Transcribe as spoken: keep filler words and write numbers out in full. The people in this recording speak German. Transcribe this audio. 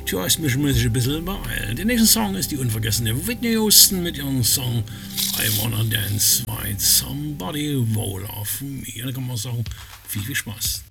Tja, ist mich muss ich ein bisschen beeilen. Der nächste Song ist die unvergessene Whitney Houston mit ihrem Song I Wanna Dance with Somebody Roll Off Me. Da kann man sagen, viel, viel Spaß.